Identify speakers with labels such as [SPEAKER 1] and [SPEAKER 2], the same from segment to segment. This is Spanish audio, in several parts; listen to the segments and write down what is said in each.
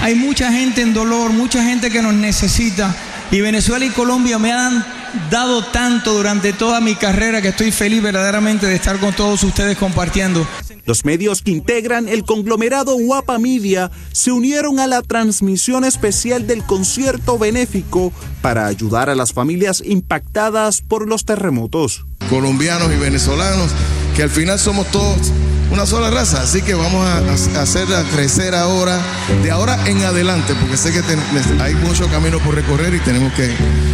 [SPEAKER 1] hay mucha gente en dolor, mucha gente que nos necesita, y Venezuela y Colombia me han dado tanto durante toda mi carrera que estoy feliz verdaderamente de estar con todos ustedes compartiendo.
[SPEAKER 2] Los medios que integran el conglomerado Guapa Media se unieron a la transmisión especial del concierto benéfico para ayudar a las familias impactadas por los terremotos.
[SPEAKER 3] Colombianos y venezolanos, que al final somos todos una sola raza, así que vamos a hacerla crecer ahora, de ahora en adelante, porque sé que hay mucho camino por recorrer y tenemos que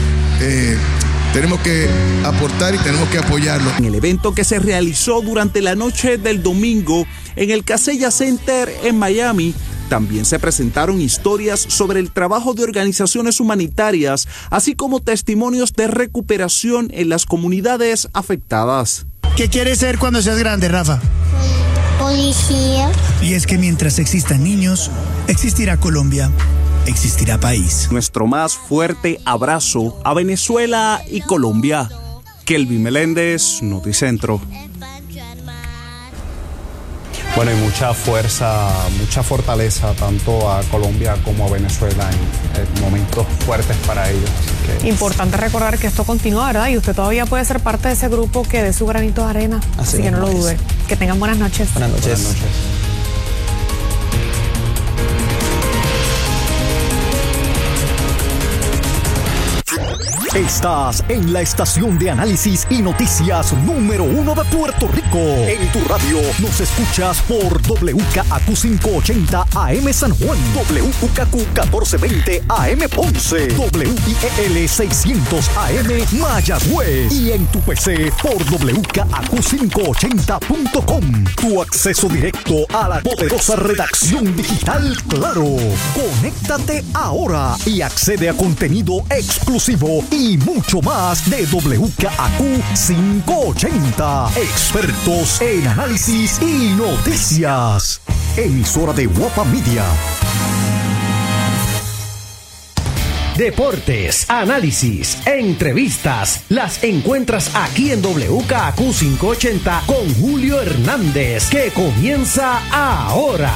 [SPEAKER 3] aportar y tenemos que apoyarlo.
[SPEAKER 2] En el evento que se realizó durante la noche del domingo en el Casella Center en Miami, también se presentaron historias sobre el trabajo de organizaciones humanitarias, así como testimonios de recuperación en las comunidades afectadas.
[SPEAKER 4] ¿Qué quieres ser cuando seas grande, Rafa?
[SPEAKER 5] Policía.
[SPEAKER 4] Y es que mientras existan niños, existirá Colombia. Existirá país.
[SPEAKER 2] Nuestro más fuerte abrazo a Venezuela y Colombia. Kelvin Meléndez, Noticentro.
[SPEAKER 6] Bueno, y mucha fuerza, mucha fortaleza tanto a Colombia como a Venezuela en momentos fuertes para ellos. Así que...
[SPEAKER 7] Importante recordar que esto continúa, ¿verdad? Y usted todavía puede ser parte de ese grupo que dé su granito de arena. Así que no lo dude. Que tengan buenas noches.
[SPEAKER 8] Buenas noches.
[SPEAKER 6] Buenas noches.
[SPEAKER 9] Estás en la estación de análisis y noticias número 1 de Puerto Rico. En tu radio nos escuchas por WKAQ 580 AM San Juan, WKAQ 1420 AM Ponce, WIEL 600 AM Mayagüez y en tu PC por WKAQ580.com. Tu acceso directo a la poderosa redacción digital Claro. Conéctate ahora y accede a contenido exclusivo y mucho más de WKAQ 580. Expertos en análisis y noticias. Emisora de Guapa Media.
[SPEAKER 10] Deportes, análisis, entrevistas, las encuentras aquí en WKAQ 580 con Julio Hernández, que comienza ahora.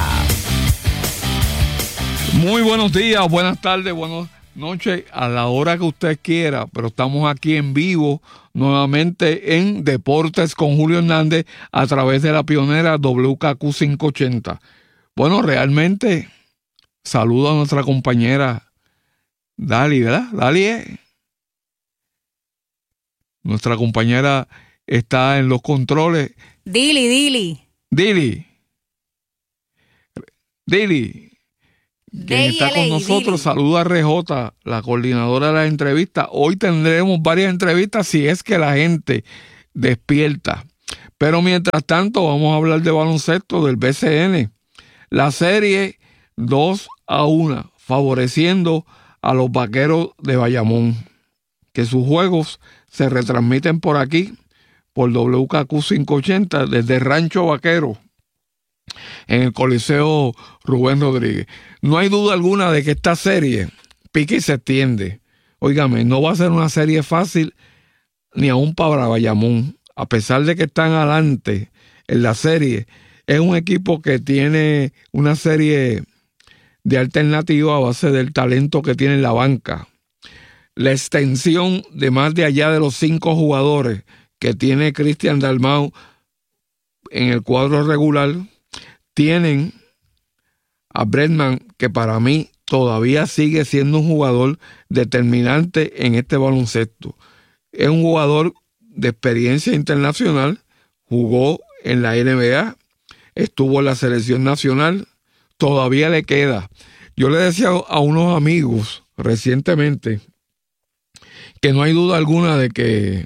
[SPEAKER 11] Muy buenos días, buenas tardes, buenas noches, a la hora que usted quiera, pero estamos aquí en vivo nuevamente en Deportes con Julio Hernández a través de la pionera WKAQ 580. Bueno, realmente saludo a nuestra compañera Dali, ¿verdad? Dali, nuestra compañera está en los controles. Dili. Quien está con nosotros, saluda a RJ, la coordinadora de la entrevista. Hoy tendremos varias entrevistas si es que la gente despierta. Pero mientras tanto vamos a hablar de baloncesto del BCN. La serie 2-1, favoreciendo a los Vaqueros de Bayamón, que sus juegos se retransmiten por aquí, por WKAQ 580, desde Rancho Vaquero, en el Coliseo Rubén Rodríguez. No hay duda alguna de que esta serie pique y se extiende. Óigame, no va a ser una serie fácil ni aún para Bayamón. A pesar de que están adelante en la serie, es un equipo que tiene una serie de alternativa a base del talento que tiene en la banca. La extensión de más de allá de los 5 jugadores que tiene Cristian Dalmau en el cuadro regular, tienen a Bretman, que para mí todavía sigue siendo un jugador determinante en este baloncesto. Es un jugador de experiencia internacional, jugó en la NBA, estuvo en la selección nacional, todavía le queda. Yo le decía a unos amigos recientemente que no hay duda alguna de que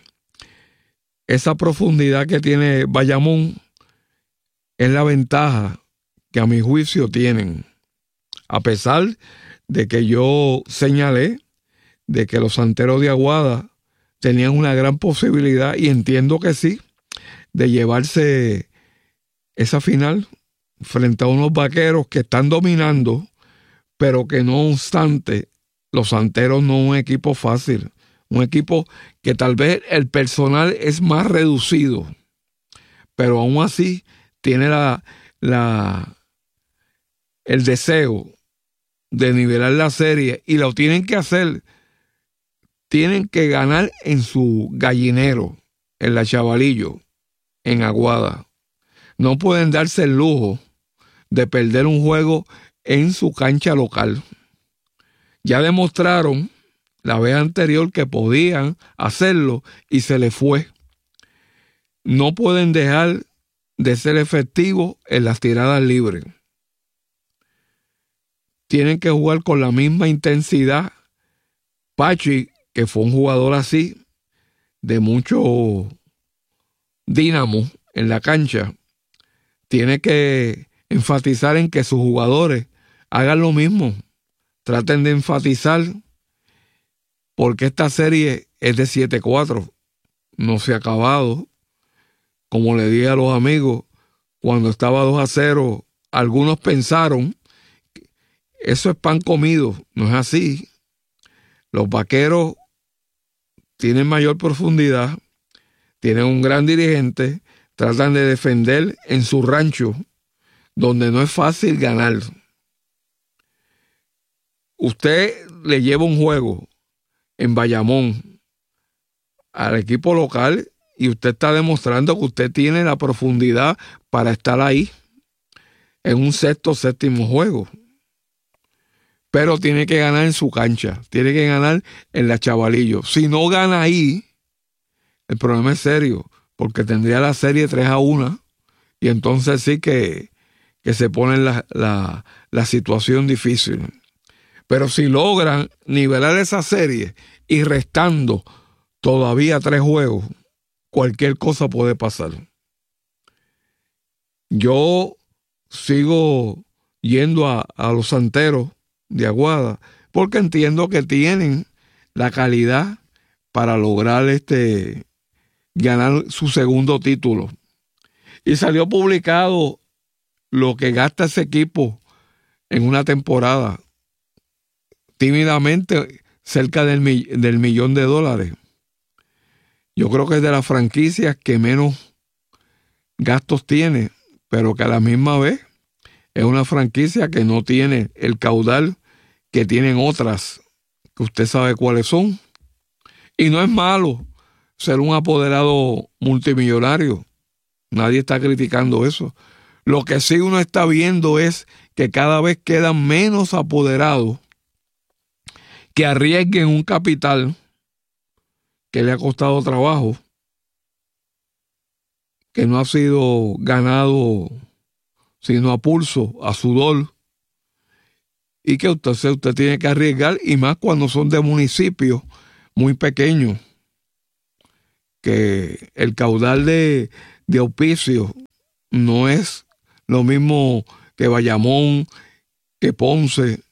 [SPEAKER 11] esa profundidad que tiene Bayamón es la ventaja que a mi juicio tienen. A pesar de que yo señalé de que los Santeros de Aguada tenían una gran posibilidad, y entiendo que sí, de llevarse esa final frente a unos Vaqueros que están dominando, pero que no obstante, los Santeros no es un equipo fácil, un equipo que tal vez el personal es más reducido, pero aún así tiene el deseo de nivelar la serie, y lo tienen que hacer, tienen que ganar en su gallinero, en la Chavalillo, en Aguada. No pueden darse el lujo de perder un juego en su cancha local. Ya demostraron la vez anterior que podían hacerlo y se les fue. No pueden dejar de ser efectivos en las tiradas libres. Tienen que jugar con la misma intensidad. Pachi, que fue un jugador así, de mucho dínamo en la cancha, tiene que enfatizar en que sus jugadores hagan lo mismo. Traten de enfatizar, porque esta serie es de 7-4. No se ha acabado. Como le dije a los amigos, cuando estaba 2-0, algunos pensaron, eso es pan comido. No es así. Los Vaqueros tienen mayor profundidad, tienen un gran dirigente, tratan de defender en su rancho, donde no es fácil ganar. Usted le lleva un juego en Bayamón al equipo local y usted está demostrando que usted tiene la profundidad para estar ahí en un sexto, séptimo juego. Pero tiene que ganar en su cancha, tiene que ganar en la Chavalillo. Si no gana ahí, el problema es serio, porque tendría la serie 3-1 y entonces sí que se pone la situación difícil. Pero si logran nivelar esa serie y restando todavía 3 juegos, cualquier cosa puede pasar. Yo sigo yendo a los Santeros de Aguada, porque entiendo que tienen la calidad para lograr ganar su segundo título. Y salió publicado lo que gasta ese equipo en una temporada, tímidamente cerca del $1,000,000. Yo creo que es de las franquicias que menos gastos tiene, pero que a la misma vez es una franquicia que no tiene el caudal que tienen otras, que usted sabe cuáles son. Y no es malo ser un apoderado multimillonario. Nadie está criticando eso. Lo que sí uno está viendo es que cada vez quedan menos apoderados que arriesguen un capital que le ha costado trabajo, que no ha sido ganado sino a pulso, a sudor, y que usted tiene que arriesgar, y más cuando son de municipios muy pequeños, que el caudal de auspicio no es lo mismo que Bayamón, que Ponce.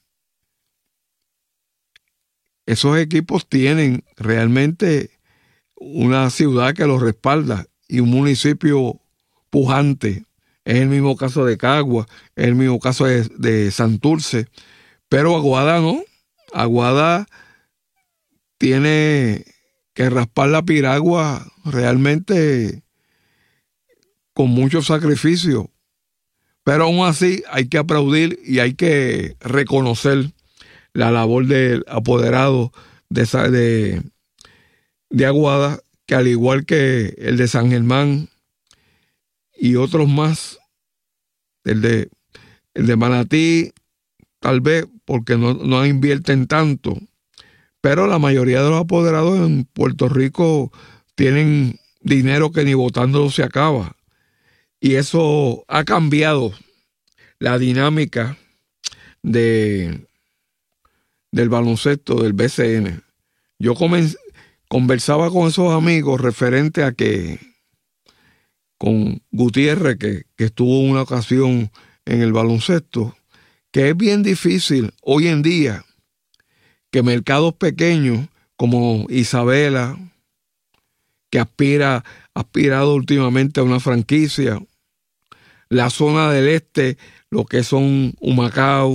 [SPEAKER 11] Esos equipos tienen realmente una ciudad que los respalda y un municipio pujante. Es el mismo caso de Cagua, es el mismo caso de Santurce. Pero Aguada no. Aguada tiene que raspar la piragua realmente con mucho sacrificio. Pero aún así hay que aplaudir y hay que reconocer la labor del apoderado de Aguada, que al igual que el de San Germán y otros más, el de Manatí, tal vez porque no invierten tanto, pero la mayoría de los apoderados en Puerto Rico tienen dinero que ni botándolo se acaba, y eso ha cambiado la dinámica del baloncesto del BCN. Yo conversaba con esos amigos referente a que con Gutiérrez, que estuvo una ocasión en el baloncesto, que es bien difícil hoy en día que mercados pequeños como Isabela, que ha aspirado últimamente a una franquicia, la zona del este, lo que son Humacao,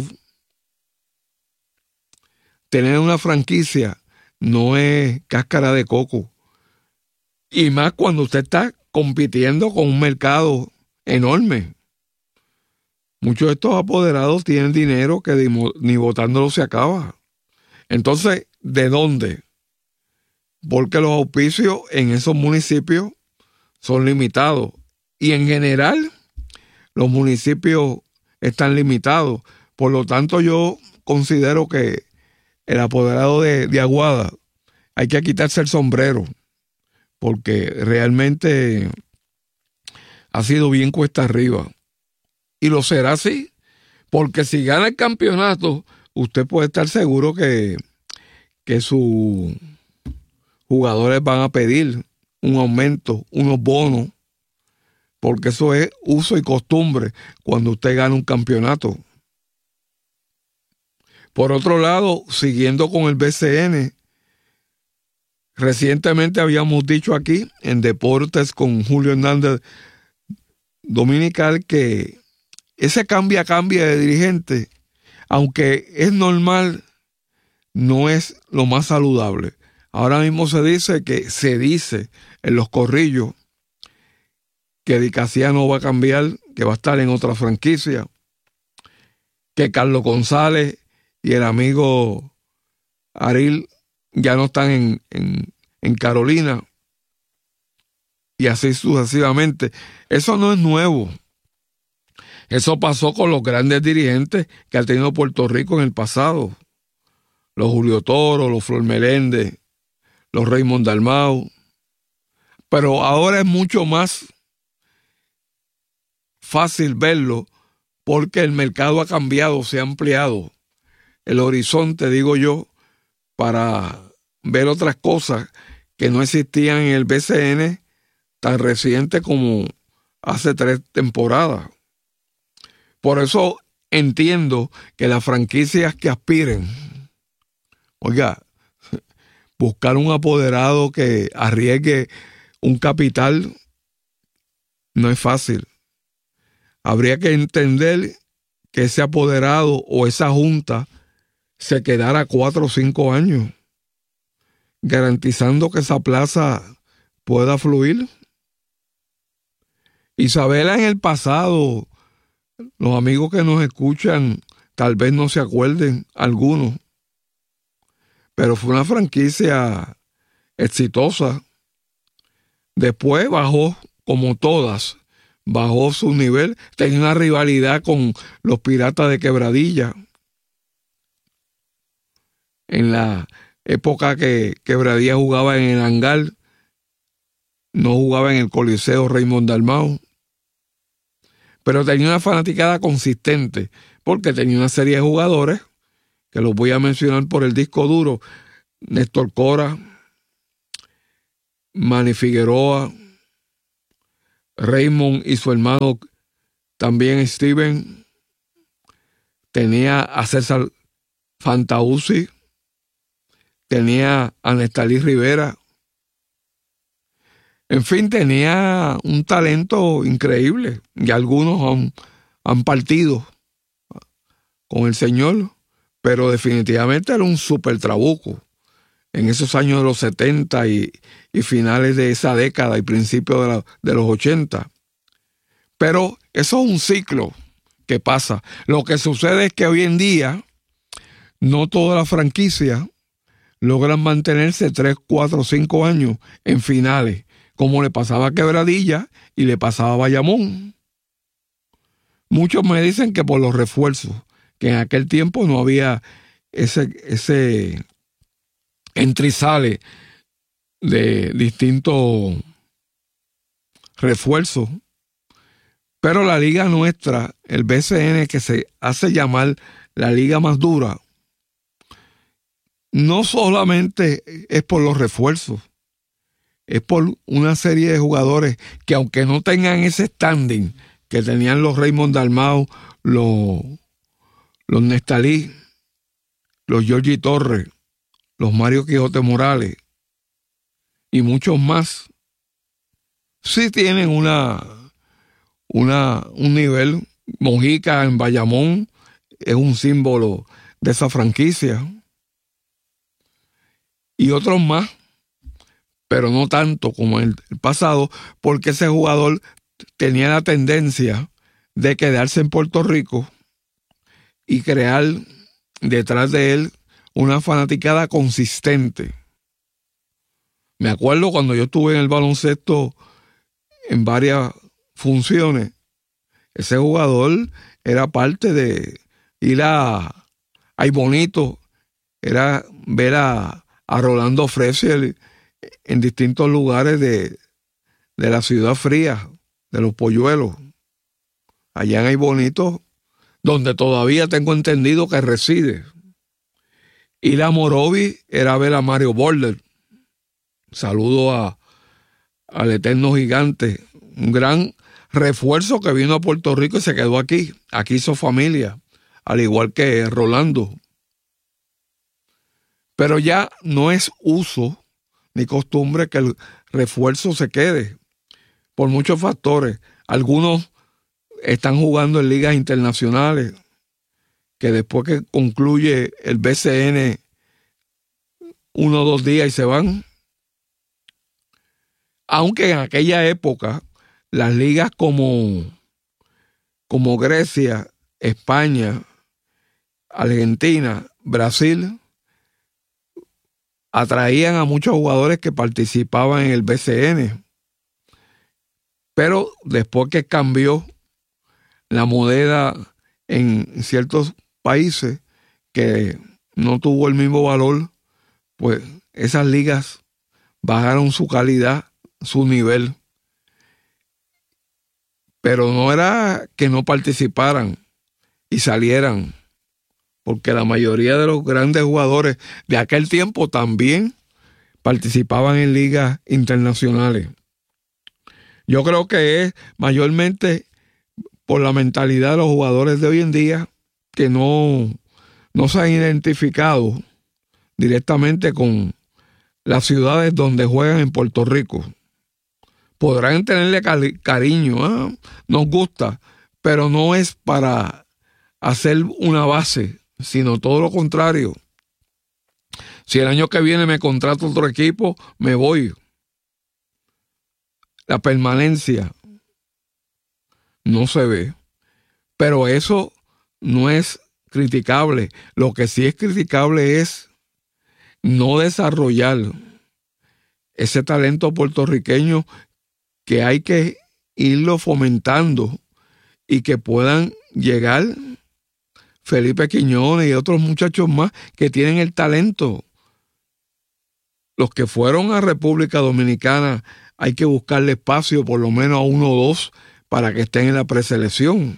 [SPEAKER 11] tener una franquicia no es cáscara de coco. Y más cuando usted está compitiendo con un mercado enorme. Muchos de estos apoderados tienen dinero que ni votándolo se acaba. Entonces, ¿de dónde? Porque los auspicios en esos municipios son limitados. Y en general, los municipios están limitados. Por lo tanto, yo considero que el apoderado de Aguada hay que quitarse el sombrero, porque realmente ha sido bien cuesta arriba. Y lo será así, porque si gana el campeonato, usted puede estar seguro que sus jugadores van a pedir un aumento, unos bonos, porque eso es uso y costumbre cuando usted gana un campeonato. Por otro lado, siguiendo con el BCN, recientemente habíamos dicho aquí en Deportes con Julio Hernández Dominical que ese cambia de dirigente, aunque es normal, no es lo más saludable. Ahora mismo se dice en los corrillos que Di Casiano va a cambiar, que va a estar en otra franquicia, que Carlos González y el amigo Aril ya no están en Carolina, y así sucesivamente. Eso no es nuevo. Eso pasó con los grandes dirigentes que ha tenido Puerto Rico en el pasado. Los Julio Toro, los Flor Meléndez, los Raymond Dalmau. Pero ahora es mucho más fácil verlo porque el mercado ha cambiado, se ha ampliado el horizonte, digo yo, para ver otras cosas que no existían en el BCN tan reciente como hace 3 temporadas. Por eso entiendo que las franquicias que aspiren, buscar un apoderado que arriesgue un capital no es fácil. Habría que entender que ese apoderado o esa junta se quedara 4 o 5 años, garantizando que esa plaza pueda fluir. Isabela en el pasado, los amigos que nos escuchan tal vez no se acuerden, algunos, pero fue una franquicia exitosa. Después bajó, como todas, bajó su nivel, tenía una rivalidad con los Piratas de Quebradilla. En la época que Quebradilla jugaba en el hangar, no jugaba en el Coliseo Raymond Dalmau, pero tenía una fanaticada consistente, porque tenía una serie de jugadores, que los voy a mencionar por el disco duro: Néstor Cora, Manny Figueroa, Raymond y su hermano también Steven, tenía a César Fantauzzi, tenía a Nestalí Rivera. En fin, tenía un talento increíble, y algunos han partido con el señor, pero definitivamente era un súper trabuco en esos años de los 70 y finales de esa década y principios de los 80. Pero eso es un ciclo que pasa. Lo que sucede es que hoy en día no todas las franquicias logran mantenerse 3, 4, 5 años en finales, como le pasaba a Quebradilla y le pasaba a Bayamón. Muchos me dicen que por los refuerzos, que en aquel tiempo no había ese entra y sale de distintos refuerzos. Pero la liga nuestra, el BCN, que se hace llamar la liga más dura, no solamente es por los refuerzos, es por una serie de jugadores que, aunque no tengan ese standing que tenían los Raymond Dalmau, los Nestalí, los Georgie Torres, los Mario Quijote Morales y muchos más, sí tienen un nivel. Mojica en Bayamón es un símbolo de esa franquicia, y otros más, pero no tanto como en el pasado, porque ese jugador tenía la tendencia de quedarse en Puerto Rico y crear detrás de él una fanaticada consistente. Me acuerdo cuando yo estuve en el baloncesto en varias funciones, ese jugador era parte de ir a Ay Bonito, era ver a Rolando Fresia en distintos lugares de la Ciudad Fría, de los Polluelos, allá en Ay Bonito, donde todavía tengo entendido que reside. Ir a Morovi era ver a Mario Border. Saludo al eterno gigante, un gran refuerzo que vino a Puerto Rico y se quedó aquí. Aquí hizo familia, al igual que Rolando. Pero ya no es uso ni costumbre que el refuerzo se quede, por muchos factores. Algunos están jugando en ligas internacionales, que después que concluye el BCN, 1 o 2 días y se van. Aunque en aquella época las ligas como Grecia, España, Argentina, Brasil atraían a muchos jugadores que participaban en el BCN. Pero después que cambió la moneda en ciertos países que no tuvo el mismo valor, pues esas ligas bajaron su calidad, su nivel. Pero no era que no participaran y salieran, porque la mayoría de los grandes jugadores de aquel tiempo también participaban en ligas internacionales. Yo creo que es mayormente por la mentalidad de los jugadores de hoy en día que no se han identificado directamente con las ciudades donde juegan en Puerto Rico. Podrán tenerle cariño, nos gusta, pero no es para hacer una base, sino todo lo contrario. Si el año que viene me contrato otro equipo, me voy. La permanencia no se ve, pero eso no es criticable. Lo que sí es criticable es no desarrollar ese talento puertorriqueño que hay que irlo fomentando y que puedan llegar Felipe Quiñones y otros muchachos más que tienen el talento. Los que fueron a República Dominicana hay que buscarle espacio, por lo menos a 1 o 2, para que estén en la preselección.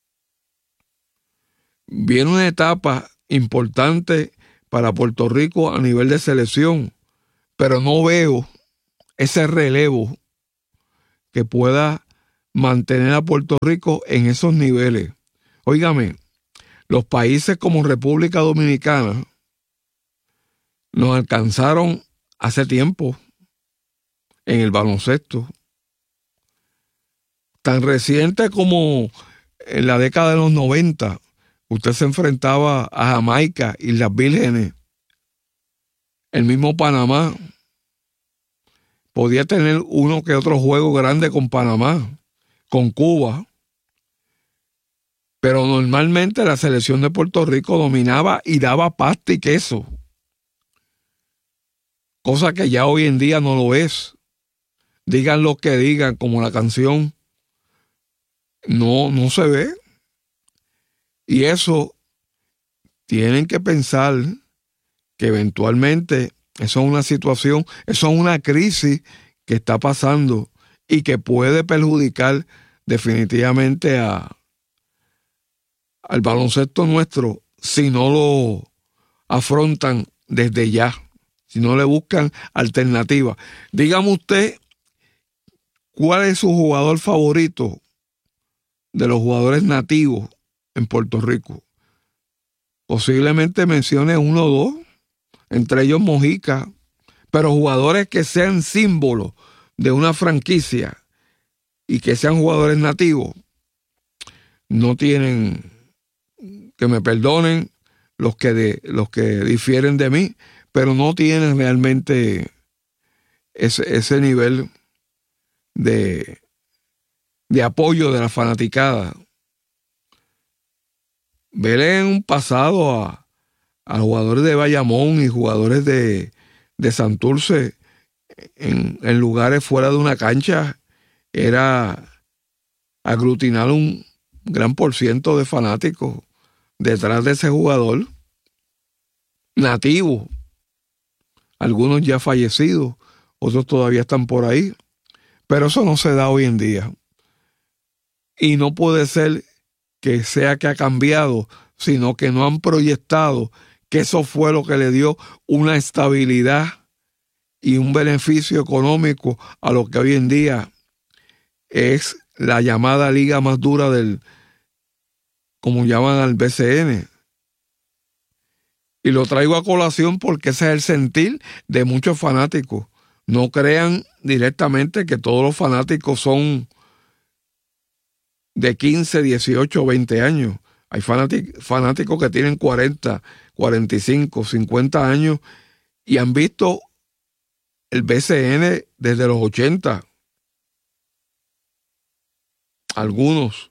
[SPEAKER 11] Viene una etapa importante para Puerto Rico a nivel de selección, pero no veo ese relevo que pueda mantener a Puerto Rico en esos niveles. Óigame, los países como República Dominicana nos alcanzaron hace tiempo en el baloncesto. Tan reciente como en la década de los 90, usted se enfrentaba a Jamaica, Islas Vírgenes, el mismo Panamá. Podía tener uno que otro juego grande con Panamá, con Cuba, pero normalmente la selección de Puerto Rico dominaba y daba pasta y queso, cosa que ya hoy en día no lo es. Digan lo que digan, como la canción, no se ve. Y eso tienen que pensar que eventualmente eso es una situación, eso es una crisis que está pasando y que puede perjudicar definitivamente al baloncesto nuestro si no lo afrontan desde ya, si no le buscan alternativas. Dígame usted, ¿cuál es su jugador favorito de los jugadores nativos en Puerto Rico? Posiblemente mencione 1 o 2, entre ellos Mojica, pero jugadores que sean símbolos de una franquicia y que sean jugadores nativos, no tienen, que me perdonen los que difieren de mí, pero no tienen realmente ese nivel de apoyo de la fanaticada ver en un pasado a jugadores de Bayamón y jugadores de Santurce en lugares fuera de una cancha era aglutinar un gran porciento de fanáticos detrás de ese jugador nativo, algunos ya fallecidos, otros todavía están por ahí, pero eso no se da hoy en día. Y no puede ser que sea que ha cambiado, sino que no han proyectado que eso fue lo que le dio una estabilidad y un beneficio económico a lo que hoy en día es la llamada liga más dura como llaman al BCN. Y lo traigo a colación porque ese es el sentir de muchos fanáticos. No crean directamente que todos los fanáticos son de 15, 18, 20 años. Hay fanáticos que tienen 40, 45, 50 años y han visto el BCN desde los 80. Algunos.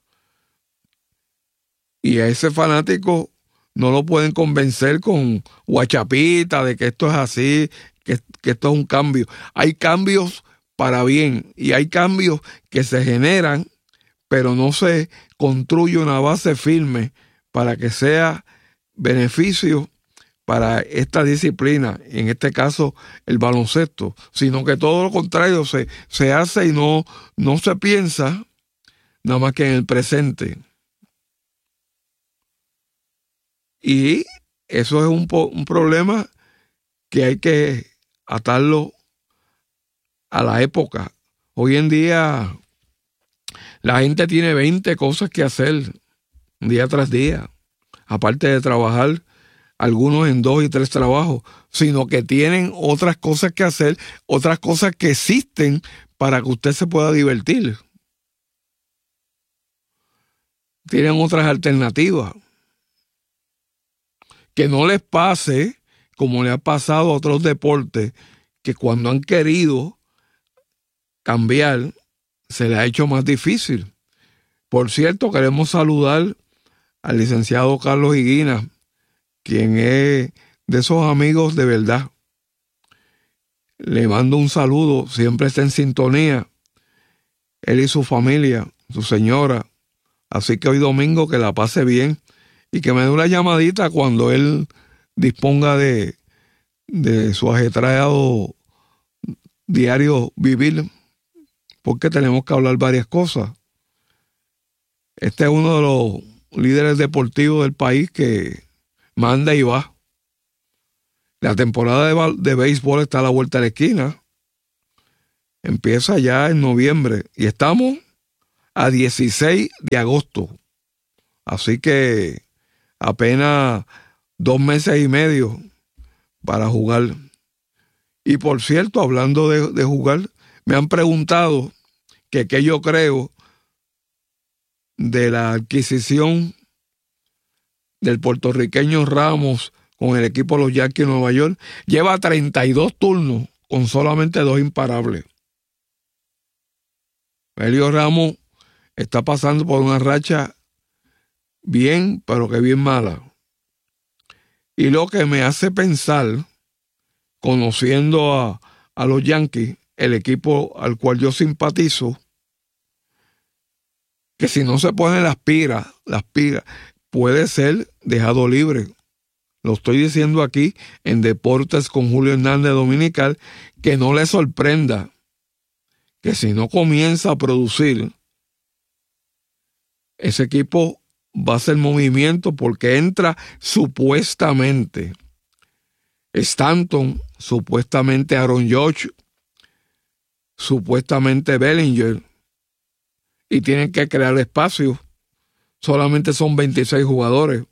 [SPEAKER 11] Y a ese fanático no lo pueden convencer con guachapita de que esto es así, que esto es un cambio. Hay cambios para bien y hay cambios que se generan, pero no se construye una base firme para que sea beneficio para esta disciplina, en este caso el baloncesto, sino que todo lo contrario se hace y no se piensa nada más que en el presente. Y eso es un problema que hay que atarlo a la época. Hoy en día la gente tiene 20 cosas que hacer día tras día, aparte de trabajar algunos en 2 y 3 trabajos, sino que tienen otras cosas que hacer, otras cosas que existen para que usted se pueda divertir. Tienen otras alternativas. Que no les pase como le ha pasado a otros deportes, que cuando han querido cambiar, se les ha hecho más difícil. Por cierto, queremos saludar al licenciado Carlos Higuina, quien es de esos amigos de verdad. Le mando un saludo, siempre está en sintonía, él y su familia, su señora. Así que hoy domingo que la pase bien y que me dé una llamadita cuando él disponga de su ajetreado diario vivir, porque tenemos que hablar varias cosas. Este es uno de los líderes deportivos del país que manda y va. La temporada de béisbol está a la vuelta de la esquina. Empieza ya en noviembre y estamos a 16 de agosto. Así que apenas 2 meses y medio para jugar. Y por cierto, hablando de jugar, me han preguntado que qué yo creo de la adquisición del puertorriqueño Ramos con el equipo de los Yankees de Nueva York. Lleva 32 turnos con solamente 2 imparables. Elio Ramos está pasando por una racha bien, pero que bien mala. Y lo que me hace pensar, conociendo a los Yankees, el equipo al cual yo simpatizo, que si no se ponen las pilas, puede ser dejado libre. Lo estoy diciendo aquí en Deportes con Julio Hernández Dominical, que no le sorprenda que si no comienza a producir, ese equipo va a hacer movimiento porque entra supuestamente Stanton, supuestamente Aaron Judge, supuestamente Bellinger, y tienen que crear espacio. Solamente son 26 jugadores.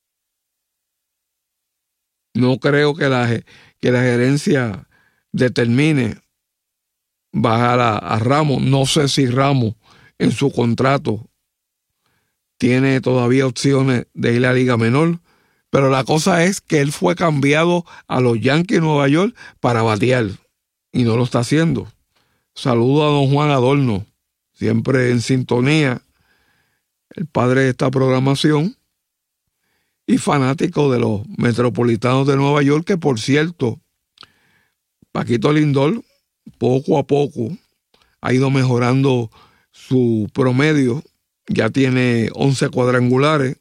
[SPEAKER 11] No creo que la gerencia determine bajar a Ramos. No sé si Ramos en su contrato tiene todavía opciones de ir a la Liga Menor, pero la cosa es que él fue cambiado a los Yankees de Nueva York para batear y no lo está haciendo. Saludo a don Juan Adorno, siempre en sintonía, el padre de esta programación, y fanático de los Metropolitanos de Nueva York, que por cierto, Paquito Lindor poco a poco ha ido mejorando su promedio, ya tiene 11 cuadrangulares,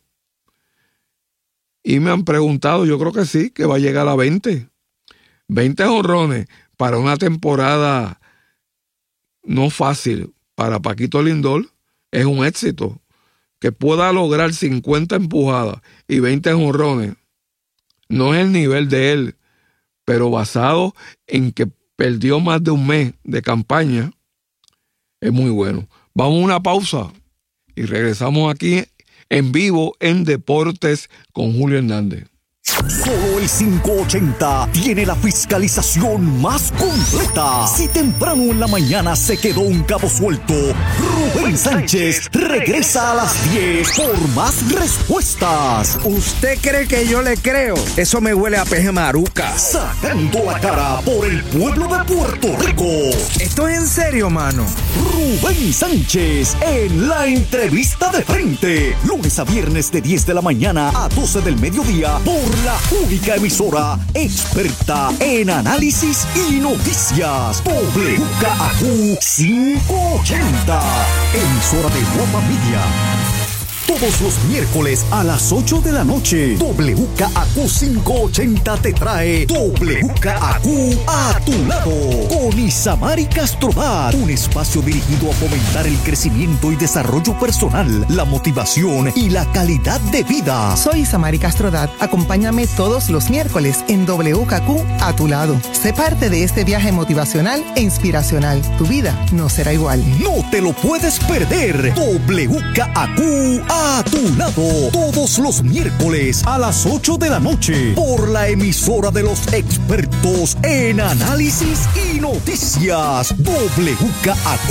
[SPEAKER 11] y me han preguntado, yo creo que sí, que va a llegar a 20 jonrones para una temporada no fácil para Paquito Lindor. Es un éxito. Que pueda lograr 50 empujadas y 20 jonrones no es el nivel de él, pero basado en que perdió más de un mes de campaña, es muy bueno. Vamos a una pausa y regresamos aquí en vivo en Deportes con Julio Hernández.
[SPEAKER 9] Solo el 580 tiene la fiscalización más completa. Si temprano en la mañana se quedó un cabo suelto, Rubén Sánchez regresa a las 10 por más respuestas.
[SPEAKER 8] ¿Usted cree que yo le creo? Eso me huele a peje maruca.
[SPEAKER 9] Sacando la cara por el pueblo de Puerto Rico.
[SPEAKER 8] ¿Esto es en serio, mano?
[SPEAKER 9] Rubén Sánchez en la entrevista de frente. Lunes a viernes de 10 de la mañana a 12 del mediodía por la única emisora experta en análisis y noticias. WKAQ 580. Emisora de Guapa Media. Todos los miércoles a las 8 de la noche, WKAQ 580 te trae WKAQ a tu lado con Isamari Castrodat, un espacio dirigido a fomentar el crecimiento y desarrollo personal, la motivación y la calidad de vida.
[SPEAKER 12] Soy Isamari Castrodat. Acompáñame todos los miércoles en WKAQ a tu lado. Sé parte de este viaje motivacional e inspiracional. Tu vida no será igual.
[SPEAKER 9] No te lo puedes perder. WKAQ a tu lado, todos los miércoles a las 8 de la noche, por la emisora de los expertos en análisis y noticias, WKAQ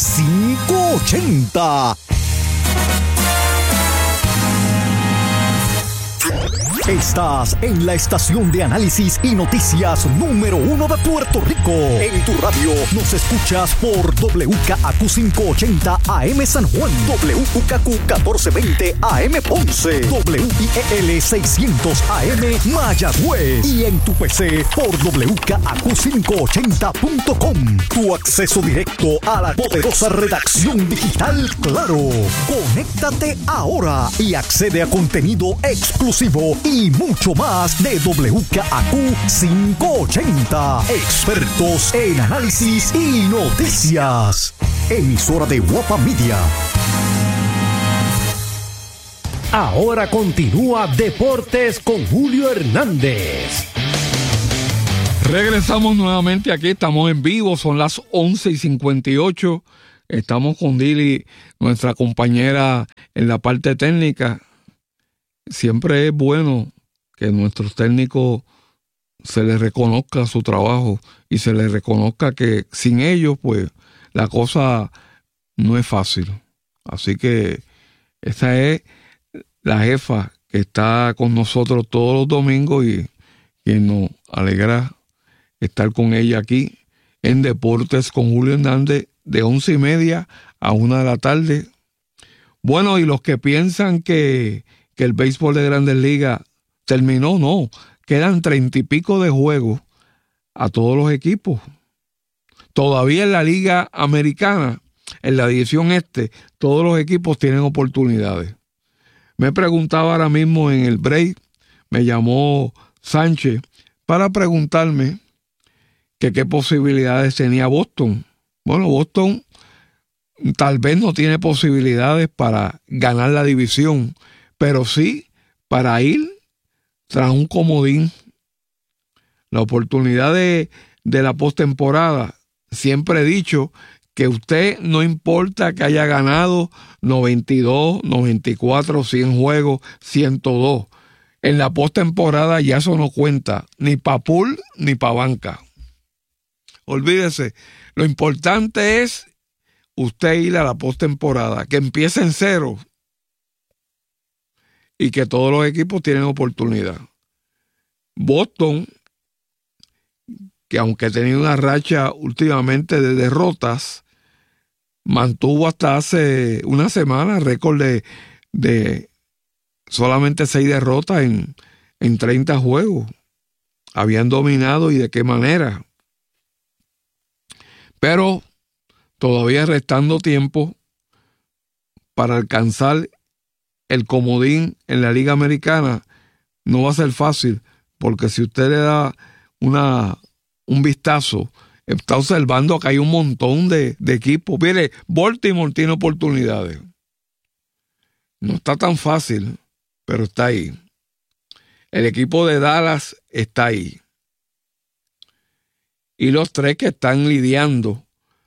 [SPEAKER 9] 580. Estás en la estación de análisis y noticias número 1 de Puerto Rico. En tu radio nos escuchas por WKAQ 580 AM San Juan, WKAQ 1420 AM Ponce, WIEL 600 AM Mayagüez y en tu PC por WKAQ580.com. Tu acceso directo a la poderosa redacción digital Claro. Conéctate ahora y accede a contenido exclusivo y mucho más de WKAQ 580. Expertos en análisis y noticias. Emisora de Guapa Media.
[SPEAKER 10] Ahora continúa Deportes con Julio Hernández.
[SPEAKER 11] Regresamos nuevamente aquí, estamos en vivo, son las 11:58. Estamos con Dili, nuestra compañera en la parte técnica. Siempre es bueno que nuestros técnicos se les reconozca su trabajo y se les reconozca que sin ellos, pues, la cosa no es fácil. Así que esta es la jefa que está con nosotros todos los domingos y que nos alegra estar con ella aquí en Deportes con Julio Hernández de 11:30 a 1 de la tarde. Bueno, y los que piensan que el béisbol de Grandes Ligas terminó, no, quedan 30 y pico de juegos a todos los equipos. Todavía en la Liga Americana, en la división este, todos los equipos tienen oportunidades. Me preguntaba ahora mismo en el break, me llamó Sánchez para preguntarme que qué posibilidades tenía Boston. Bueno, Boston tal vez no tiene posibilidades para ganar la división, pero sí para ir tras un comodín. La oportunidad de la postemporada, siempre he dicho que usted no importa que haya ganado 92, 94, 100 juegos, 102. En la postemporada ya eso no cuenta, ni para pool ni para banca. Olvídese, lo importante es usted ir a la postemporada, que empiece en cero y que todos los equipos tienen oportunidad. Boston, que aunque ha tenido una racha últimamente de derrotas, mantuvo hasta hace una semana récord de solamente 6 derrotas en 30 juegos. Habían dominado y de qué manera. Pero todavía restando tiempo para alcanzar el comodín en la Liga Americana, no va a ser fácil, porque si usted le da un vistazo, está observando que hay un montón de equipos. Mire, Baltimore tiene oportunidades. No está tan fácil, pero está ahí. El equipo de Dallas está ahí. Y los 3 que están lidiando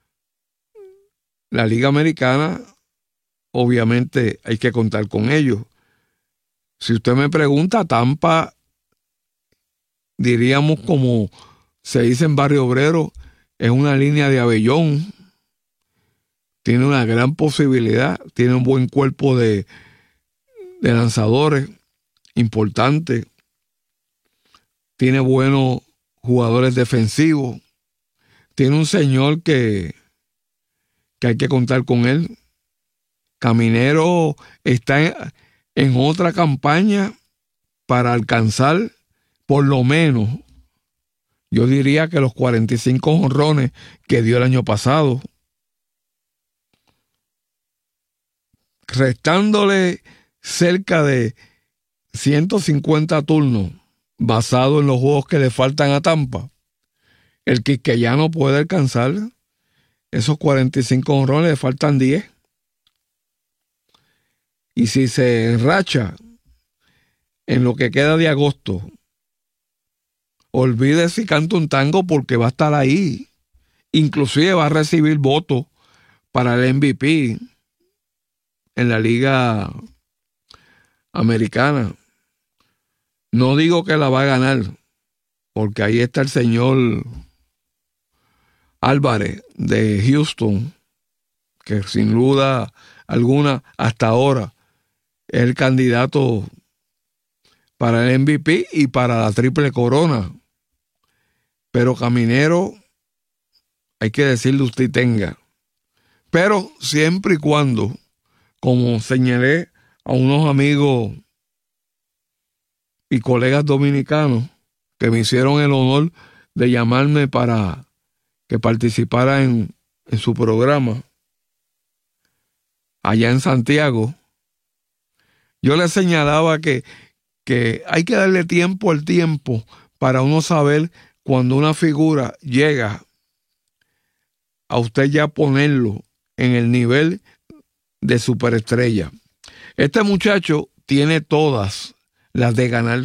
[SPEAKER 11] la Liga Americana, obviamente hay que contar con ellos. Si usted me pregunta, Tampa, diríamos como se dice en Barrio Obrero, es una línea de abellón. Tiene una gran posibilidad, tiene un buen cuerpo de lanzadores importante, tiene buenos jugadores defensivos, tiene un señor que hay que contar con él. Caminero está en otra campaña para alcanzar por lo menos, yo diría que los 45 jonrones que dio el año pasado. Restándole cerca de 150 turnos basado en los juegos que le faltan a Tampa, el quisqueyano puede alcanzar esos 45 jonrones, le faltan 10. Y si se enracha en lo que queda de agosto, olvide si canta un tango, porque va a estar ahí. Inclusive va a recibir votos para el MVP en la Liga Americana. No digo que la va a ganar, porque ahí está el señor Álvarez de Houston, que sin duda alguna hasta ahora es el candidato para el MVP y para la triple corona. Pero Caminero, hay que decirle usted tenga. Pero siempre y cuando, como señalé a unos amigos y colegas dominicanos que me hicieron el honor de llamarme para que participara en su programa allá en Santiago, yo les señalaba que hay que darle tiempo al tiempo para uno saber cuando una figura llega a usted ya ponerlo en el nivel de superestrella. Este muchacho tiene todas las de ganar.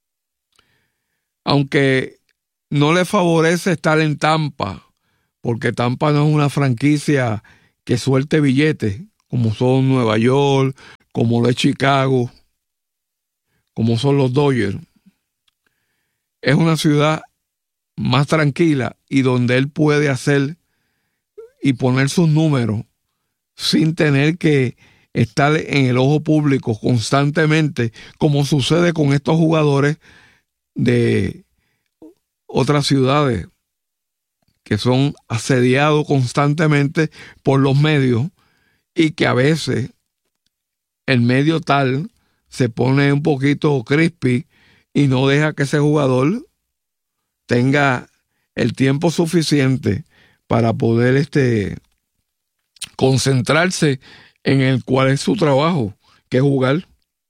[SPEAKER 11] Aunque no le favorece estar en Tampa, porque Tampa no es una franquicia que suelte billetes, como son Nueva York, como lo es Chicago, como son los Dodgers. Es una ciudad más tranquila y donde él puede hacer y poner sus números sin tener que estar en el ojo público constantemente, como sucede con estos jugadores de otras ciudades que son asediados constantemente por los medios, y que a veces el medio tal se pone un poquito crispy y no deja que ese jugador tenga el tiempo suficiente para poder concentrarse en el cual es su trabajo, que es jugar.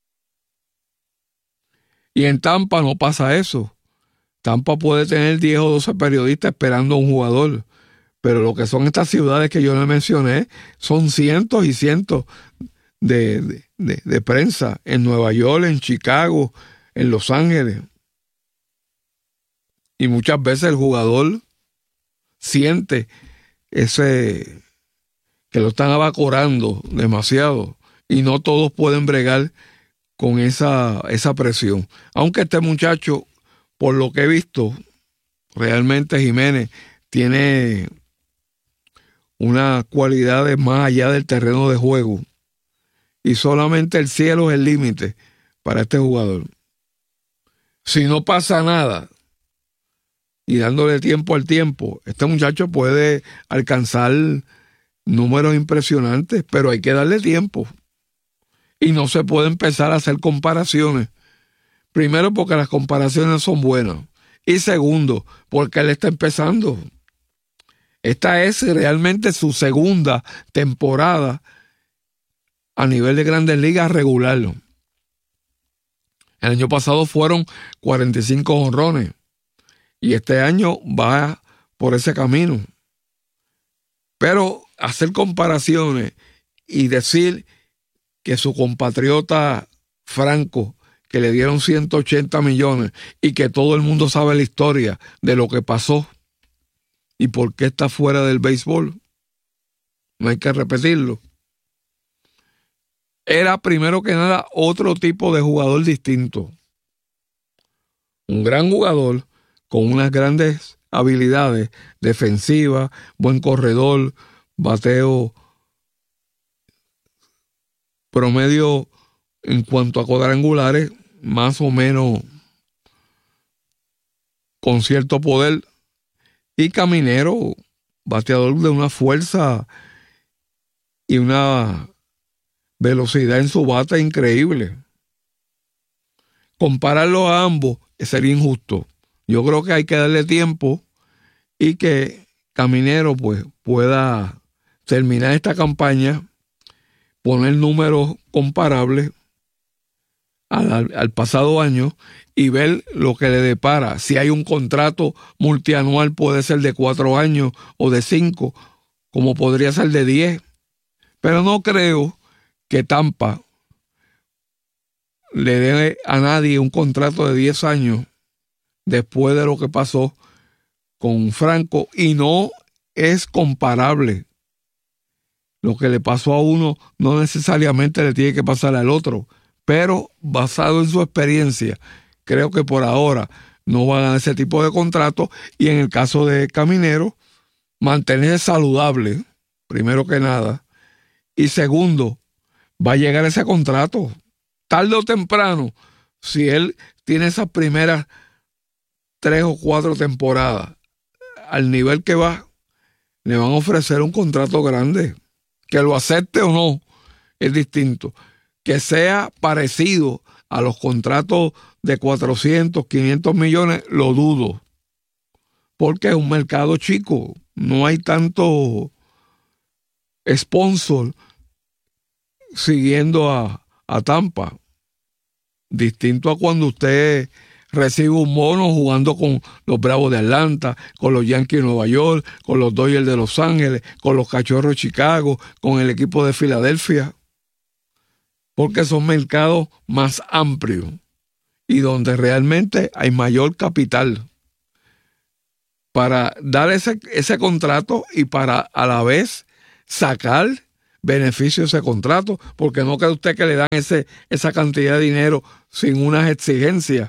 [SPEAKER 11] Y en Tampa no pasa eso. Tampa puede tener 10 o 12 periodistas esperando a un jugador, pero lo que son estas ciudades que yo le mencioné son cientos y cientos de prensa en Nueva York, en Chicago, en Los Ángeles. Y muchas veces el jugador siente que lo están abacorando demasiado, y no todos pueden bregar con esa presión. Aunque este muchacho, por lo que he visto, realmente Jiménez tiene unas cualidades más allá del terreno de juego, y solamente el cielo es el límite para este jugador. Si no pasa nada y dándole tiempo al tiempo, este muchacho puede alcanzar números impresionantes, pero hay que darle tiempo. Y no se puede empezar a hacer comparaciones. Primero, porque las comparaciones son buenas. Y segundo, porque él está empezando. Esta es realmente su segunda temporada a nivel de Grandes Ligas regular. El año pasado fueron 45 jonrones. Y este año va por ese camino. Pero hacer comparaciones y decir que su compatriota Franco, que le dieron 180 millones y que todo el mundo sabe la historia de lo que pasó y por qué está fuera del béisbol, no hay que repetirlo. Era primero que nada otro tipo de jugador distinto. Un gran jugador con unas grandes habilidades defensivas, buen corredor, bateo promedio en cuanto a cuadrangulares, más o menos con cierto poder, y caminero, bateador de una fuerza y una velocidad en su bate increíble. Compararlo a ambos sería injusto. Yo creo que hay que darle tiempo y que Caminero pues pueda terminar esta campaña, poner números comparables al pasado año y ver lo que le depara. Si hay un contrato multianual, puede ser de 4 años o de 5, como podría ser de 10. Pero no creo que Tampa le dé a nadie un contrato de 10 años después de lo que pasó con Franco, y no es comparable. Lo que le pasó a uno no necesariamente le tiene que pasar al otro, pero basado en su experiencia, creo que por ahora no van a dar ese tipo de contrato, y en el caso de Caminero, mantenerse saludable, primero que nada, y segundo, va a llegar ese contrato, tarde o temprano. Si él tiene esas primeras 3 o 4 temporadas al nivel que va, le van a ofrecer un contrato grande. Que lo acepte o no es distinto. Que sea parecido a los contratos de 400, 500 millones, lo dudo. Porque es un mercado chico. No hay tanto sponsor siguiendo a Tampa. Distinto a cuando usted recibe un mono jugando con los Bravos de Atlanta, con los Yankees de Nueva York, con los Dodgers de Los Ángeles, con los Cachorros de Chicago, con el equipo de Filadelfia. Porque son mercados más amplios y donde realmente hay mayor capital para dar ese contrato y para a la vez sacar beneficio de ese contrato, porque no cree usted que le dan esa cantidad de dinero sin unas exigencias.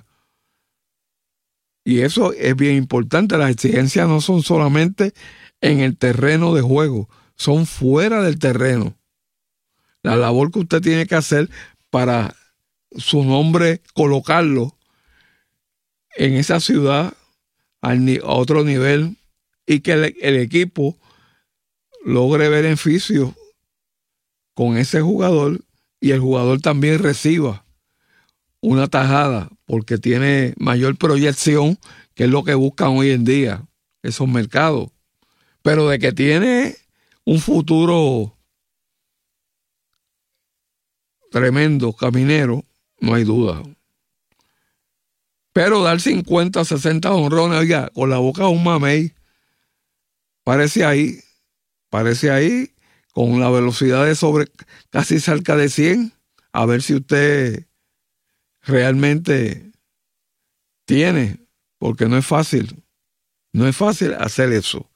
[SPEAKER 11] Y eso es bien importante. Las exigencias no son solamente en el terreno de juego, son fuera del terreno. La labor que usted tiene que hacer para su nombre, colocarlo en esa ciudad a otro nivel, y que el equipo logre beneficios con ese jugador, y el jugador también reciba una tajada porque tiene mayor proyección, que es lo que buscan hoy en día esos mercados. Pero de que tiene un futuro tremendo Caminero, no hay duda. Pero dar 50, 60 jonrones, oiga, con la boca de un mamey, parece ahí, con la velocidad de sobre casi cerca de 100, a ver si usted realmente tiene, porque no es fácil hacer eso.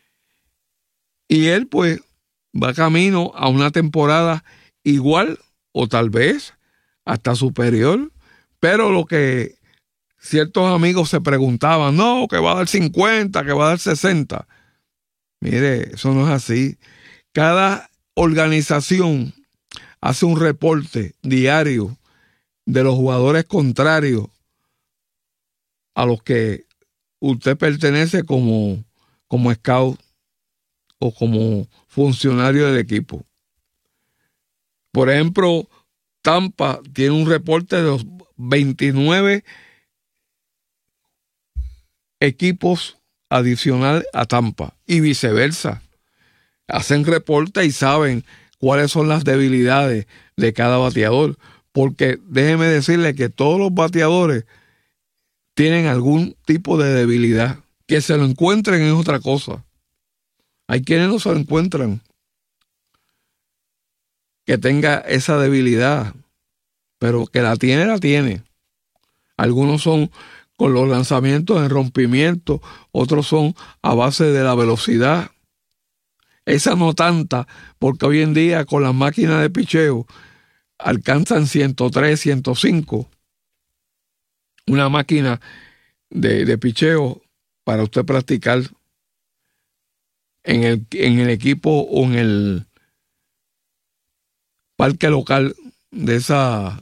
[SPEAKER 11] Y él pues va camino a una temporada igual o tal vez hasta superior, pero lo que ciertos amigos se preguntaban, no, que va a dar 50, que va a dar 60. Mire, eso no es así. Cada organización hace un reporte diario de los jugadores contrarios a los que usted pertenece como scout o como funcionario del equipo. Por ejemplo, Tampa tiene un reporte de los 29 equipos adicionales a Tampa y viceversa. Hacen reporte y saben cuáles son las debilidades de cada bateador, porque déjeme decirle que todos los bateadores tienen algún tipo de debilidad. Que se lo encuentren es otra cosa. Hay quienes no se lo encuentran, que tenga esa debilidad, pero que la tiene. Algunos son con los lanzamientos en rompimiento, otros son a base de la velocidad. Esa no tanta, porque hoy en día con las máquinas de picheo alcanzan 103, 105. Una máquina de picheo para usted practicar en el equipo o en el parque local de esa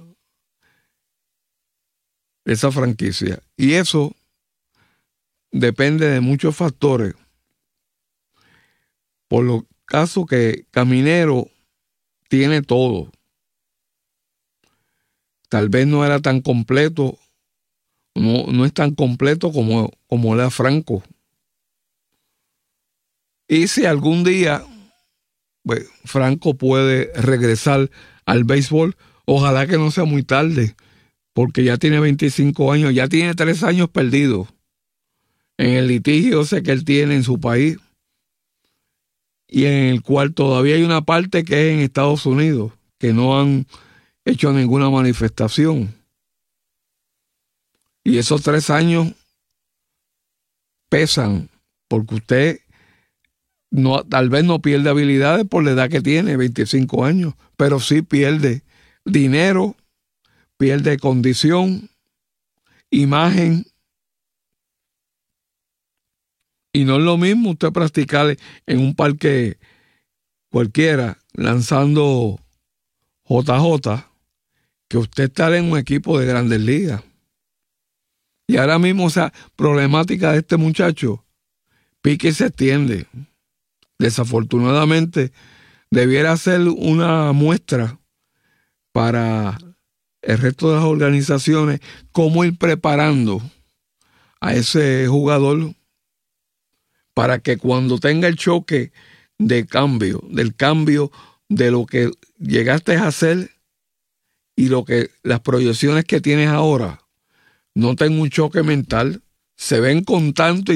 [SPEAKER 11] franquicia. Y eso depende de muchos factores. Por lo caso que Caminero tiene todo. Tal vez no era tan completo, no es tan completo como era Franco. Y si algún día Franco puede regresar al béisbol, ojalá que no sea muy tarde, porque ya tiene 25 años, ya tiene 3 años perdidos en el litigio ese que él tiene en su país, y en el cual todavía hay una parte que es en Estados Unidos, que no han hecho ninguna manifestación. Y esos 3 años pesan, porque usted tal vez no pierde habilidades por la edad que tiene, 25 años, pero sí pierde dinero, pierde condición, imagen. Y no es lo mismo usted practicar en un parque cualquiera, lanzando JJ, que usted estar en un equipo de Grandes Ligas. Y ahora mismo esa problemática de este muchacho pique y se extiende. Desafortunadamente, debiera ser una muestra para el resto de las organizaciones cómo ir preparando a ese jugador para que cuando tenga el choque del cambio de lo que llegaste a hacer y las proyecciones que tienes ahora, no tenga un choque mental. Se ven con tanto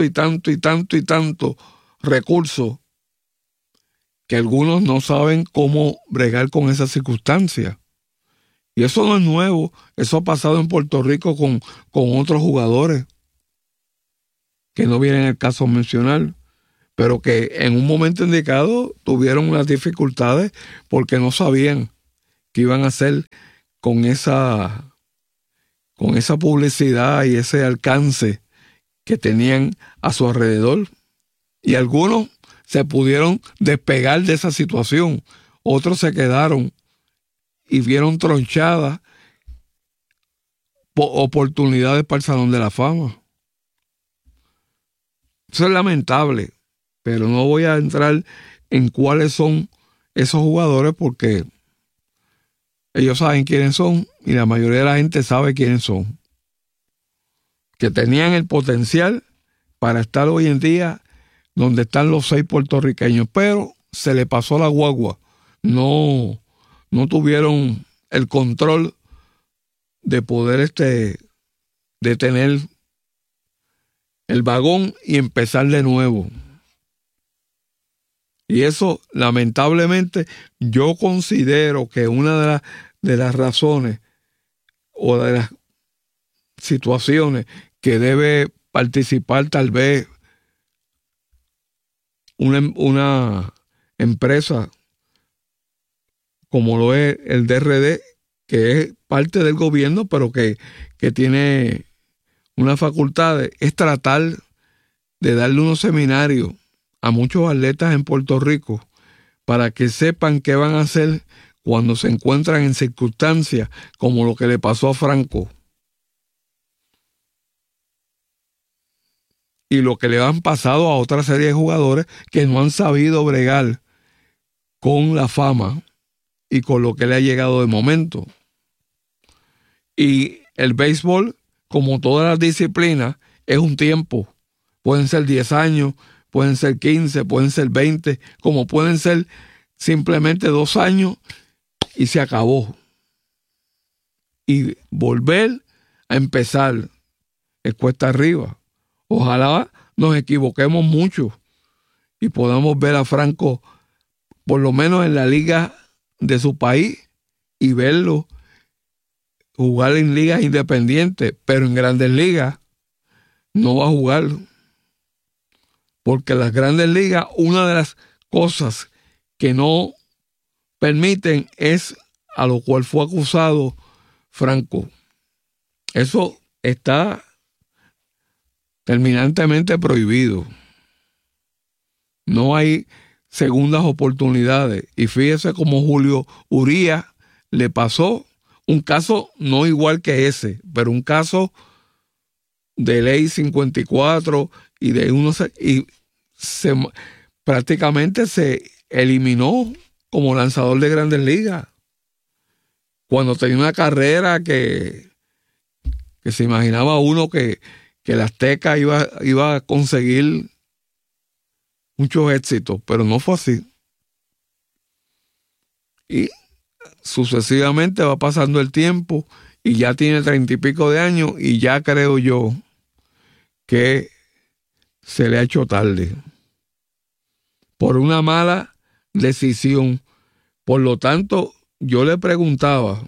[SPEAKER 11] recursos que algunos no saben cómo bregar con esas circunstancias. Y eso no es nuevo, eso ha pasado en Puerto Rico con otros jugadores que no viene en el caso mencionar, pero que en un momento indicado tuvieron unas dificultades porque no sabían qué iban a hacer con esa publicidad y ese alcance que tenían a su alrededor. Y algunos se pudieron despegar de esa situación, otros se quedaron y vieron tronchadas oportunidades para el Salón de la Fama. Eso es lamentable, pero no voy a entrar en cuáles son esos jugadores porque ellos saben quiénes son y la mayoría de la gente sabe quiénes son. Que tenían el potencial para estar hoy en día donde están los 6 puertorriqueños, pero se le pasó la guagua. No tuvieron el control de poder detener el vagón y empezar de nuevo. Y eso, lamentablemente, yo considero que una de las razones o de las situaciones que debe participar tal vez una empresa como lo es el DRD, que es parte del gobierno, pero que tiene unas facultades, es tratar de darle unos seminarios a muchos atletas en Puerto Rico para que sepan qué van a hacer cuando se encuentran en circunstancias como lo que le pasó a Franco y lo que le han pasado a otra serie de jugadores que no han sabido bregar con la fama y con lo que le ha llegado de momento. Y el béisbol, como todas las disciplinas, es un tiempo. Pueden ser 10 años, pueden ser 15, pueden ser 20, como pueden ser simplemente 2 años y se acabó. Y volver a empezar es cuesta arriba. Ojalá nos equivoquemos mucho y podamos ver a Franco por lo menos en la liga de su país y verlo jugar en ligas independientes, pero en grandes ligas no va a jugar. Porque las grandes ligas, una de las cosas que no permiten es a lo cual fue acusado Franco. Eso está terminantemente prohibido. No hay segundas oportunidades. Y fíjese cómo Julio Urías le pasó un caso no igual que ese, pero un caso de ley 54 y de prácticamente se eliminó como lanzador de Grandes Ligas. Cuando tenía una carrera que se imaginaba uno que el Azteca iba a conseguir muchos éxitos, pero no fue así. Y sucesivamente va pasando el tiempo y ya tiene 30 y pico de años y ya creo yo que se le ha hecho tarde por una mala decisión. Por lo tanto, yo le preguntaba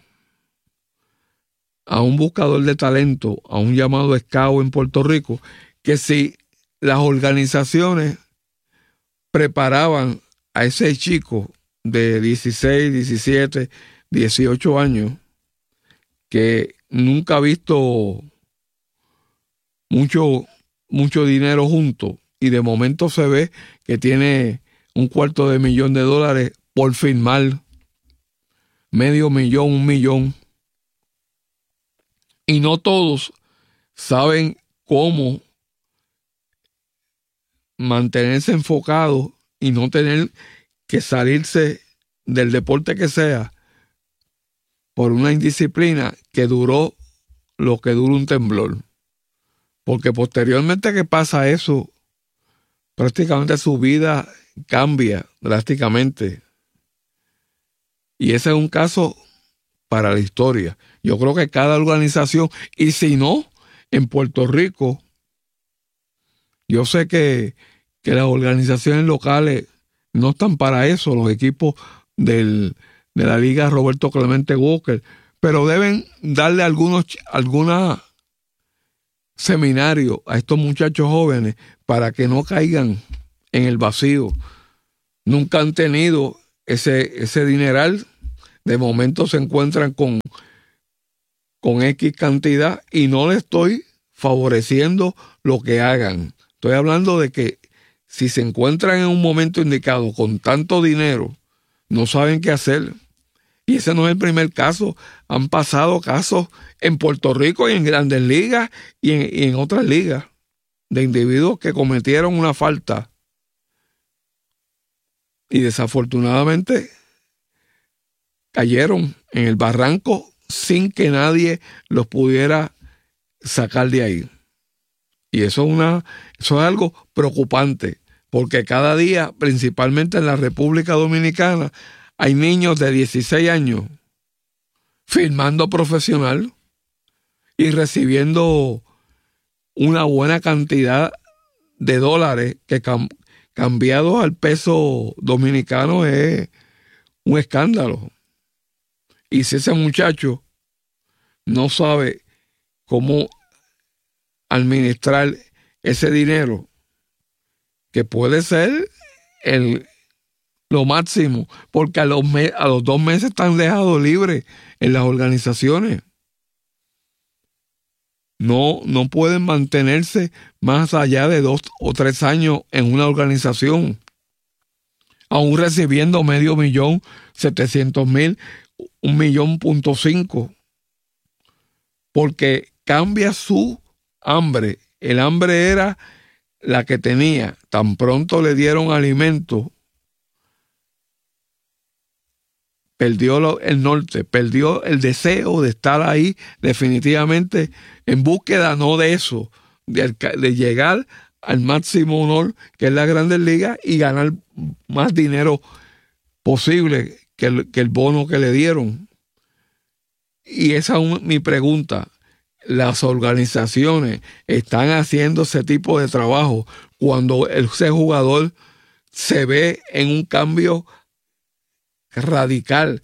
[SPEAKER 11] a un buscador de talento, a un llamado scout en Puerto Rico, que si las organizaciones preparaban a ese chico de 16, 17, 18 años, que nunca ha visto mucho dinero junto, y de momento se ve que tiene $250,000 por firmar, $500,000, $1 millón. Y no todos saben cómo mantenerse enfocados y no tener que salirse del deporte que sea por una indisciplina que duró lo que dura un temblor. Porque posteriormente que pasa eso, prácticamente su vida cambia drásticamente. Y ese es un caso para la historia. Yo creo que cada organización, y si no, en Puerto Rico, yo sé que las organizaciones locales no están para eso, los equipos de la Liga Roberto Clemente Walker, pero deben darle algunos seminarios a estos muchachos jóvenes para que no caigan en el vacío. Nunca han tenido ese dineral. De momento se encuentran con X cantidad y no le estoy favoreciendo lo que hagan. Estoy hablando de que si se encuentran en un momento indicado con tanto dinero, no saben qué hacer. Y ese no es el primer caso. Han pasado casos en Puerto Rico y en Grandes Ligas y en otras ligas de individuos que cometieron una falta y desafortunadamente cayeron en el barranco sin que nadie los pudiera sacar de ahí. Y eso es algo preocupante, porque cada día, principalmente en la República Dominicana, hay niños de 16 años firmando profesional y recibiendo una buena cantidad de dólares que cambiados al peso dominicano es un escándalo. Y si ese muchacho no sabe cómo administrar ese dinero, que puede ser lo máximo, porque a los 2 meses están dejados libres en las organizaciones. No pueden mantenerse más allá de 2 o 3 años en una organización, aún recibiendo $500,000, $700,000, $1.5 million, porque cambia su hambre. El hambre era la que tenía. Tan pronto le dieron alimento, perdió el norte, perdió el deseo de estar ahí definitivamente en búsqueda no de eso, de llegar al máximo honor que es la Grandes Ligas y ganar más dinero posible que el bono que le dieron. Y esa es mi pregunta. Las organizaciones están haciendo ese tipo de trabajo cuando ese jugador se ve en un cambio radical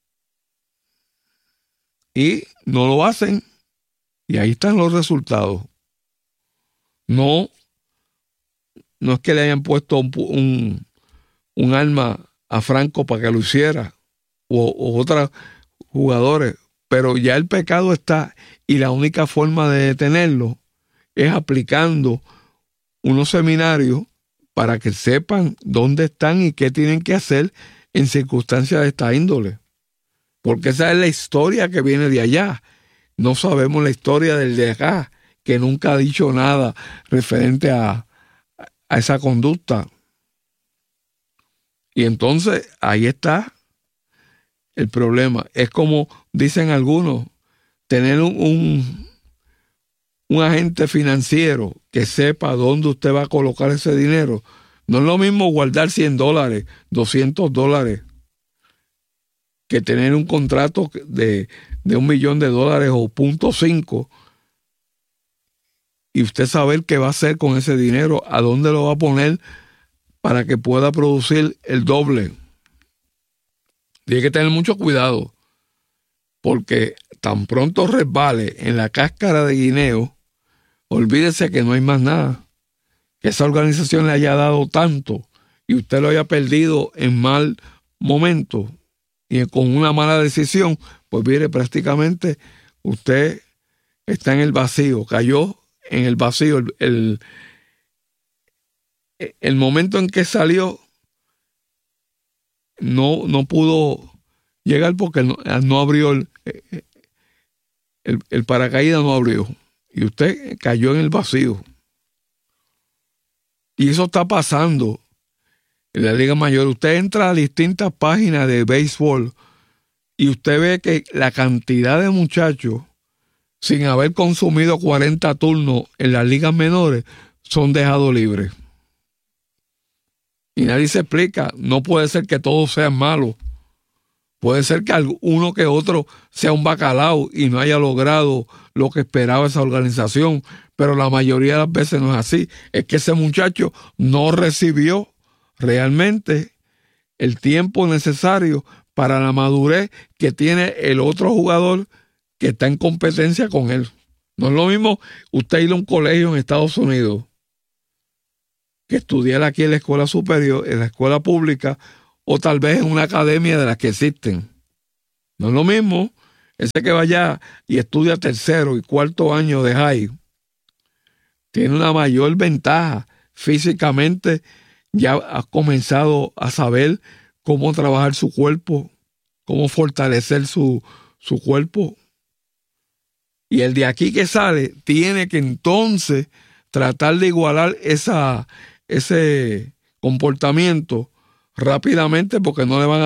[SPEAKER 11] y no lo hacen, y ahí están los resultados. No es que le hayan puesto un arma a Franco para que lo hiciera o otros jugadores, pero ya el pecado está, y la única forma de detenerlo es aplicando unos seminarios para que sepan dónde están y qué tienen que hacer en circunstancias de esta índole. Porque esa es la historia que viene de allá. No sabemos la historia del de acá, que nunca ha dicho nada referente a esa conducta. Y entonces ahí está el problema. Es como dicen algunos, tener un agente financiero que sepa dónde usted va a colocar ese dinero. No es lo mismo guardar $100, $200, que tener un contrato de $1 millón o 0.5 y usted saber qué va a hacer con ese dinero, a dónde lo va a poner para que pueda producir el doble. Tiene que tener mucho cuidado, porque tan pronto resbale en la cáscara de guineo, olvídese que no hay más nada. Que esa organización le haya dado tanto y usted lo haya perdido en mal momento y con una mala decisión, pues mire, prácticamente usted está en el vacío, cayó en el vacío. El momento en que salió no pudo llegar porque no abrió el paracaídas, no abrió, y usted cayó en el vacío. Y eso está pasando en la Liga Mayor. Usted entra a distintas páginas de béisbol y usted ve que la cantidad de muchachos sin haber consumido 40 turnos en las ligas menores son dejados libres. Y nadie se explica. No puede ser que todos sean malos. Puede ser que uno que otro sea un bacalao y no haya logrado lo que esperaba esa organización, pero la mayoría de las veces no es así. Es que ese muchacho no recibió realmente el tiempo necesario para la madurez que tiene el otro jugador que está en competencia con él. No es lo mismo usted ir a un colegio en Estados Unidos que estudiar aquí en la escuela superior, en la escuela pública, o tal vez en una academia de las que existen. No es lo mismo. Ese que vaya y estudia 3er y 4º año de high tiene una mayor ventaja. Físicamente ya ha comenzado a saber cómo trabajar su cuerpo, cómo fortalecer su cuerpo. Y el de aquí que sale tiene que entonces tratar de igualar ese comportamiento rápidamente, porque no le van a